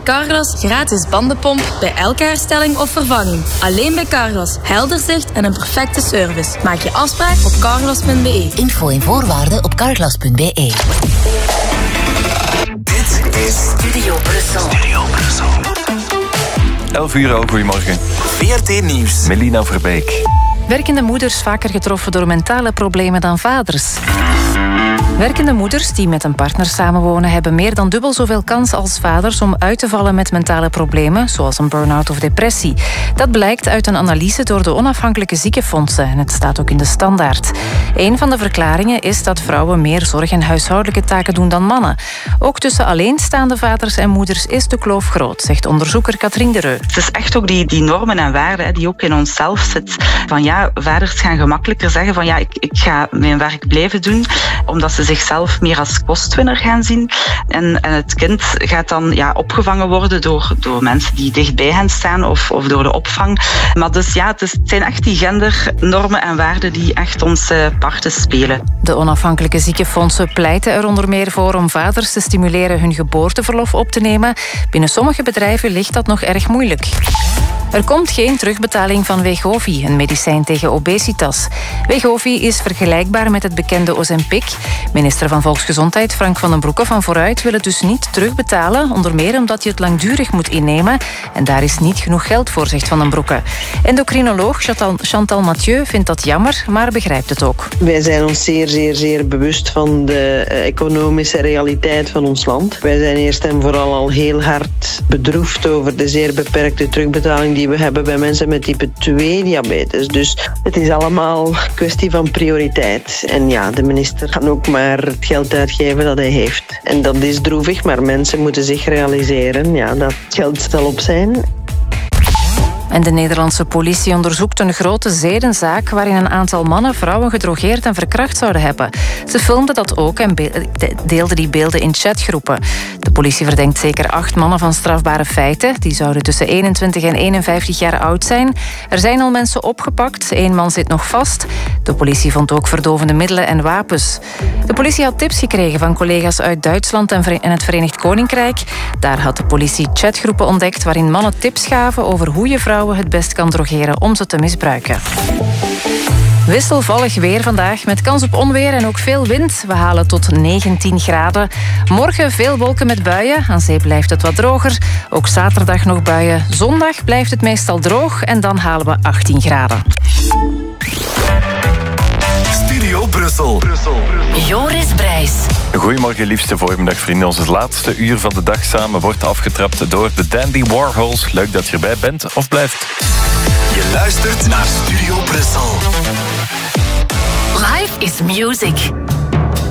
Carglass gratis bandenpomp bij elke herstelling of vervanging. Alleen bij Carglass. Helder zicht en een perfecte service. Maak je afspraak op carglass.be. Info en voorwaarden op carglass.be. Dit is Studio Brussel. 11 uur al, goedemorgen. VRT Nieuws. Melina Verbeek. Werkende moeders vaker getroffen door mentale problemen dan vaders. Werkende moeders die met een partner samenwonen hebben meer dan dubbel zoveel kans als vaders om uit te vallen met mentale problemen, zoals een burn-out of depressie. Dat blijkt uit een analyse door de onafhankelijke ziekenfondsen en het staat ook in de Standaard. Een van de verklaringen is dat vrouwen meer zorg- en huishoudelijke taken doen dan mannen. Ook tussen alleenstaande vaders en moeders is de kloof groot, zegt onderzoeker Katrien de Reu. Het is echt ook die normen en waarden die ook in onszelf zitten. Van ja, vaders gaan gemakkelijker zeggen van ja, ik ga mijn werk blijven doen, omdat ze zichzelf meer als kostwinner gaan zien. En het kind gaat dan opgevangen worden door mensen die dicht bij hen staan of door de opvang. Maar dus ja, het zijn echt die gendernormen en waarden die echt onze parten spelen. De onafhankelijke ziekenfondsen pleiten er onder meer voor om vaders te stimuleren hun geboorteverlof op te nemen. Binnen sommige bedrijven ligt dat nog erg moeilijk. Er komt geen terugbetaling van Wegovy, een medicijn tegen obesitas. Wegovy is vergelijkbaar met het bekende Ozempic. Minister van Volksgezondheid Frank van den Broeke van Vooruit wil het dus niet terugbetalen, onder meer omdat je het langdurig moet innemen. En daar is niet genoeg geld voor, zegt Van den Broeke. Endocrinoloog Chantal Mathieu vindt dat jammer, maar begrijpt het ook. Wij zijn ons zeer bewust van de economische realiteit van ons land. Wij zijn eerst en vooral al heel hard bedroefd over de zeer beperkte terugbetaling die we hebben bij mensen met type 2 diabetes. Dus het is allemaal een kwestie van prioriteit. En ja, de minister kan ook maar het geld uitgeven dat hij heeft. En dat is droevig, maar mensen moeten zich realiseren dat geld zal op zijn. En de Nederlandse politie onderzoekt een grote zedenzaak waarin een aantal mannen vrouwen gedrogeerd en verkracht zouden hebben. Ze filmden dat ook en deelden die beelden in chatgroepen. De politie verdenkt zeker 8 mannen van strafbare feiten. Die zouden tussen 21 en 51 jaar oud zijn. Er zijn al mensen opgepakt. 1 man zit nog vast. De politie vond ook verdovende middelen en wapens. De politie had tips gekregen van collega's uit Duitsland en het Verenigd Koninkrijk. Daar had de politie chatgroepen ontdekt waarin mannen tips gaven over hoe je vrouwen het best kan drogeren om ze te misbruiken. Wisselvallig weer vandaag met kans op onweer en ook veel wind. We halen tot 19 graden. Morgen veel wolken met buien. Aan zee blijft het wat droger. Ook zaterdag nog buien. Zondag blijft het meestal droog en dan halen we 18 graden. Studio Brussel. Joris Brijs. Goedemorgen, liefste voormiddagvrienden. Onze laatste uur van de dag samen wordt afgetrapt door de Dandy Warhols. Leuk dat je erbij bent of blijft. Je luistert naar Studio Brussel. Life is music.